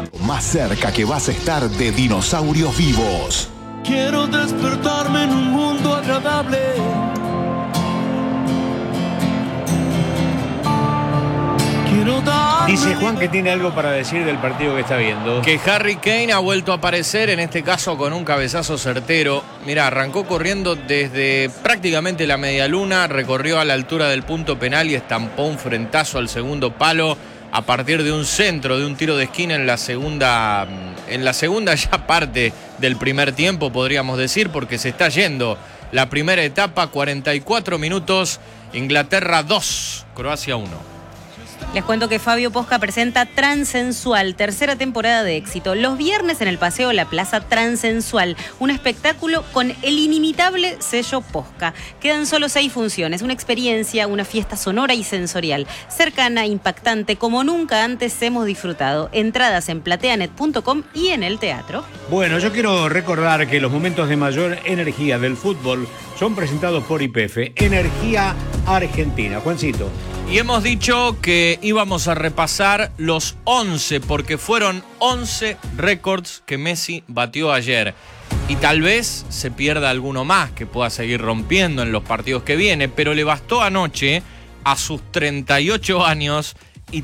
Más cerca que vas a estar de dinosaurios vivos. Quiero despertarme en un mundo agradable. Dice Juan que tiene algo para decir del partido que está viendo. Que Harry Kane ha vuelto a aparecer, en este caso con un cabezazo certero. Mirá, arrancó corriendo desde prácticamente la medialuna, recorrió a la altura del punto penal y estampó un frentazo al segundo palo a partir de un centro, de un tiro de esquina en la segunda ya parte del primer tiempo, podríamos decir, porque se está yendo la primera etapa, 44 minutos, Inglaterra 2, Croacia 1. Les cuento que Fabio Posca presenta Transensual, tercera temporada de éxito. Los viernes en el Paseo La Plaza Transensual, un espectáculo con el inimitable sello Posca. Quedan solo 6 funciones, una experiencia, una fiesta sonora y sensorial, cercana, impactante, como nunca antes hemos disfrutado. Entradas en plateanet.com y en el teatro. Bueno, yo quiero recordar que los momentos de mayor energía del fútbol son presentados por YPF, Energía Argentina. Juancito. Y hemos dicho que íbamos a repasar los 11, porque fueron 11 récords que Messi batió ayer. Y tal vez se pierda alguno más que pueda seguir rompiendo en los partidos que viene, pero le bastó anoche, a sus 38 años y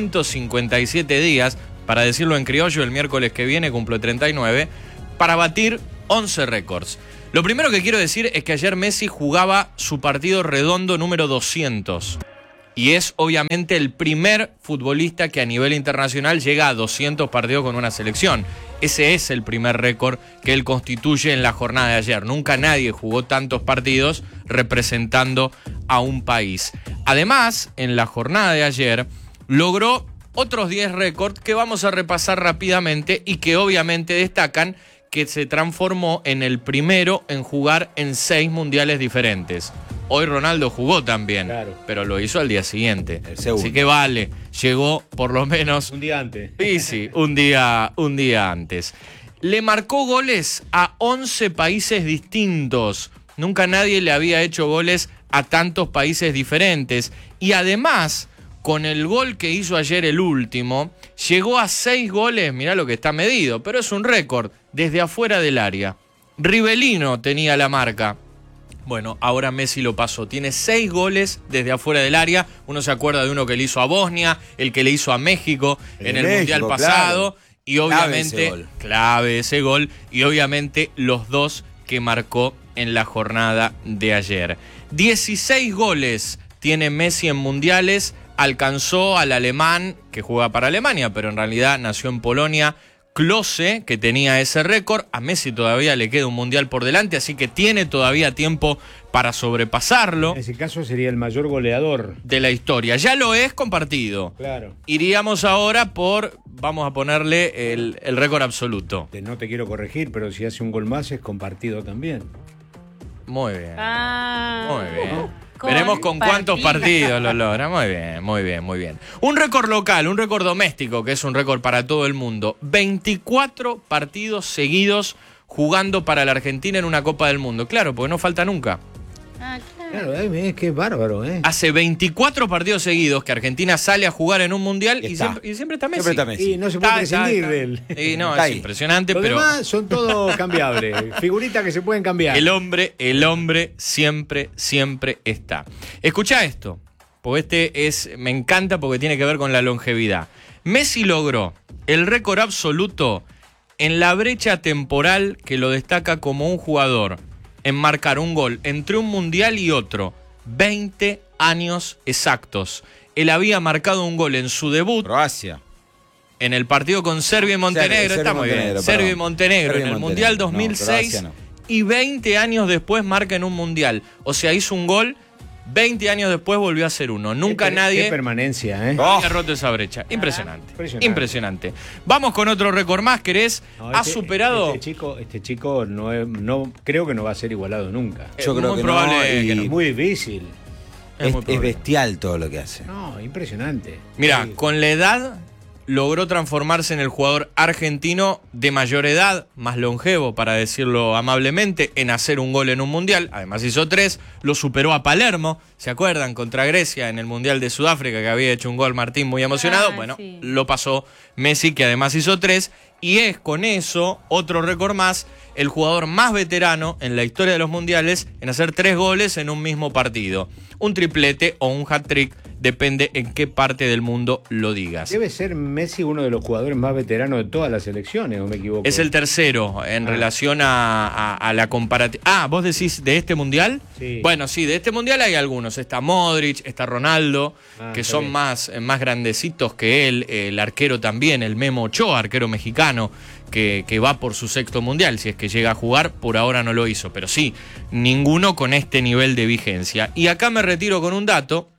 357 días, para decirlo en criollo, el miércoles que viene cumple 39, para batir 11 récords. Lo primero que quiero decir es que ayer Messi jugaba su partido redondo número 200. Y es obviamente el primer futbolista que a nivel internacional llega a 200 partidos con una selección. Ese es el primer récord que él constituye en la jornada de ayer. Nunca nadie jugó tantos partidos representando a un país. Además, en la jornada de ayer logró otros 10 récords que vamos a repasar rápidamente y que obviamente destacan que se transformó en el primero en jugar en 6 mundiales diferentes. Hoy Ronaldo jugó también, claro, pero lo hizo al día siguiente. Así que vale, llegó por lo menos... Un día antes. Sí, un día antes. Le marcó goles a 11 países distintos. Nunca nadie le había hecho goles a tantos países diferentes. Y además, con el gol que hizo ayer el último, llegó a 6 goles, mirá lo que está medido, pero es un récord, desde afuera del área. Rivellino tenía la marca. Bueno, ahora Messi lo pasó. Tiene 6 goles desde afuera del área. Uno se acuerda de uno que le hizo a Bosnia, el que le hizo a México en el Mundial pasado. Claro. Y obviamente, clave ese gol. Y obviamente los 2 que marcó en la jornada de ayer. 16 goles tiene Messi en mundiales. Alcanzó al alemán, que juega para Alemania, pero en realidad nació en Polonia, Klose, que tenía ese récord. A Messi todavía le queda un mundial por delante, así que tiene todavía tiempo para sobrepasarlo. En ese caso sería el mayor goleador de la historia. Ya lo es compartido. Claro. Iríamos ahora por, vamos a ponerle el récord absoluto. No te quiero corregir, pero si hace un gol más es compartido también. Muy bien. Muy bien. Veremos con cuántos partidos lo logra. Muy bien. Un récord local, un récord doméstico, que es un récord para todo el mundo. 24 partidos seguidos jugando para la Argentina en una Copa del Mundo. Claro, porque no falta nunca. Claro, es que es bárbaro, Hace 24 partidos seguidos que Argentina sale a jugar en un mundial y siempre está Messi. Y no se puede prescindir de él. Y no, es impresionante, Los pero demás son todos cambiables, figuritas que se pueden cambiar. El hombre siempre está. Escuchá esto, porque me encanta porque tiene que ver con la longevidad. Messi logró el récord absoluto en la brecha temporal que lo destaca como un jugador en marcar un gol entre un mundial y otro. 20 años exactos. Él había marcado un gol en su debut. Croacia. En el partido con Serbia y Montenegro. Está muy bien. Serbia y Montenegro. En el Mundial 2006. No. Y 20 años después marca en un mundial. O sea, hizo un gol. 20 años después volvió a hacer uno. Nunca nadie... Qué permanencia, ha roto esa brecha. Impresionante. Vamos con otro récord más, ¿querés? Ha superado... Este chico no creo que no va a ser igualado nunca. Yo creo que probable que no. Es muy difícil. Es bestial todo lo que hace. No, impresionante. Mira, con la edad logró transformarse en el jugador argentino de mayor edad, más longevo, para decirlo amablemente, en hacer un gol en un mundial. Además hizo 3, lo superó a Palermo, ¿Se acuerdan? Contra Grecia en el Mundial de Sudáfrica, que había hecho un gol Martín muy emocionado. Bueno, sí. Lo pasó Messi, que además hizo 3. Y es con eso, otro récord más, el jugador más veterano en la historia de los mundiales en hacer 3 goles en un mismo partido. Un triplete o un hat-trick, depende en qué parte del mundo lo digas. Debe ser Messi uno de los jugadores más veteranos de todas las selecciones, ¿o me equivoco? Es el tercero en relación a la comparativa. ¿Vos decís de este mundial? Sí. Bueno, sí, de este mundial hay algunos. Está Modric, está Ronaldo, que son bien. más grandecitos que él. El arquero también, el Memo Ochoa, arquero mexicano, que va por su 6º mundial. Si es que llega a jugar, por ahora no lo hizo. Pero sí, ninguno con este nivel de vigencia. Y acá me retiro con un dato.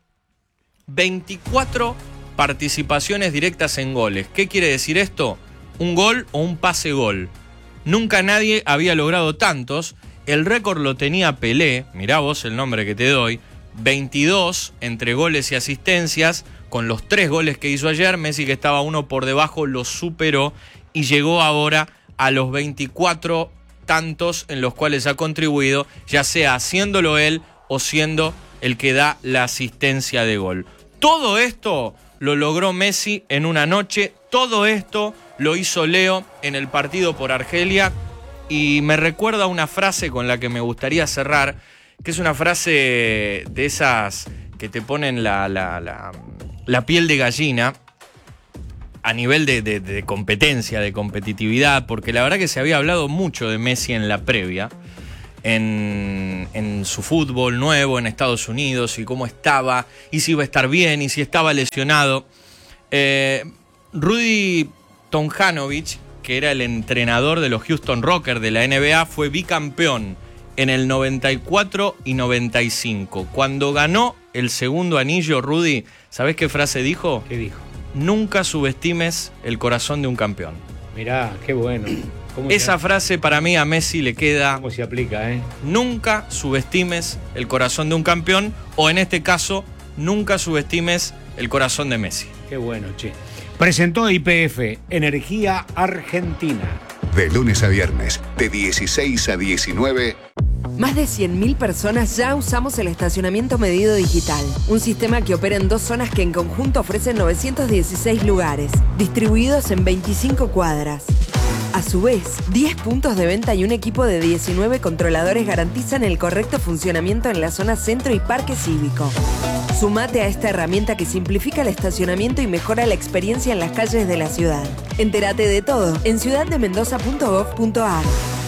24 participaciones directas en goles. ¿Qué quiere decir esto? Un gol o un pase-gol. Nunca nadie había logrado tantos. El récord lo tenía Pelé, mirá vos el nombre que te doy, 22 entre goles y asistencias, con los 3 goles que hizo ayer. Messi, que estaba uno por debajo, lo superó y llegó ahora a los 24 tantos en los cuales ha contribuido, ya sea haciéndolo él o siendo el que da la asistencia de gol. Todo esto lo logró Messi en una noche, todo esto lo hizo Leo en el partido por Argelia, y me recuerda una frase con la que me gustaría cerrar, que es una frase de esas que te ponen la piel de gallina a nivel de competencia, de competitividad, porque la verdad que se había hablado mucho de Messi en la previa, en su fútbol nuevo en Estados Unidos, y cómo estaba, y si iba a estar bien, y si estaba lesionado. Rudy Tomjanovich, que era el entrenador de los Houston Rockets de la NBA, fue bicampeón en el 94 y 95. Cuando ganó el segundo anillo, Rudy, ¿sabés qué frase dijo? ¿Qué dijo? Nunca subestimes el corazón de un campeón. Mirá, qué bueno. Esa frase para mí a Messi le queda. ¿Cómo se aplica, eh? Nunca subestimes el corazón de un campeón, o en este caso, nunca subestimes el corazón de Messi. Qué bueno, che. Presentó YPF, Energía Argentina. De lunes a viernes, de 16 a 19. Más de 100.000 personas ya usamos el estacionamiento medido digital, un sistema que opera en 2 zonas que en conjunto ofrecen 916 lugares, distribuidos en 25 cuadras. A su vez, 10 puntos de venta y un equipo de 19 controladores garantizan el correcto funcionamiento en la zona centro y parque cívico. Sumate a esta herramienta que simplifica el estacionamiento y mejora la experiencia en las calles de la ciudad. Entérate de todo en ciudaddemendoza.gov.ar.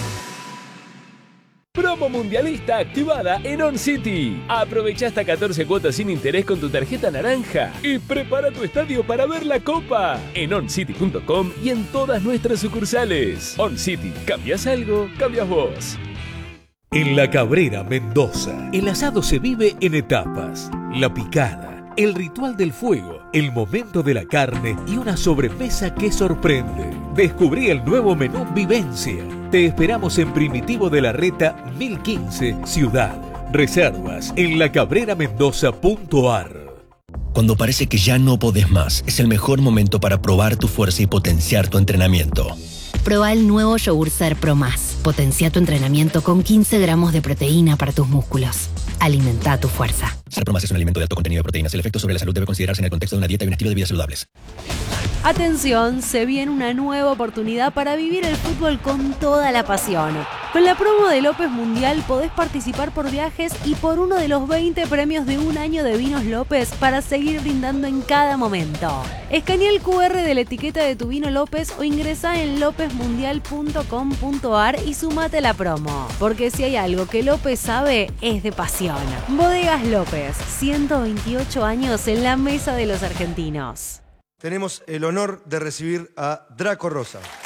Promo mundialista activada en OnCity. Aprovecha hasta 14 cuotas sin interés con tu tarjeta naranja y prepara tu estadio para ver la Copa en oncity.com y en todas nuestras sucursales. OnCity, ¿cambias algo? Cambias vos. En La Cabrera, Mendoza, el asado se vive en etapas. La picada, el ritual del fuego, el momento de la carne y una sobremesa que sorprende. Descubrí el nuevo menú Vivencia. Te esperamos en Primitivo de la Reta 1015, Ciudad. Reservas en lacabreramendoza.ar. Cuando parece que ya no podés más, es el mejor momento para probar tu fuerza y potenciar tu entrenamiento. Proba el nuevo yogur Ser Pro Más. Potencia tu entrenamiento con 15 gramos de proteína para tus músculos. Alimenta tu fuerza. Ser Pro Más es un alimento de alto contenido de proteínas. El efecto sobre la salud debe considerarse en el contexto de una dieta y un estilo de vida saludables. Atención, se viene una nueva oportunidad para vivir el fútbol con toda la pasión. Con la promo de López Mundial podés participar por viajes y por uno de los 20 premios de un año de vinos López para seguir brindando en cada momento. Escanea el QR de la etiqueta de tu vino López o ingresá en lopezmundial.com.ar y sumate a la promo. Porque si hay algo que López sabe, es de pasión. Bodegas López, 128 años en la mesa de los argentinos. Tenemos el honor de recibir a Draco Rosa.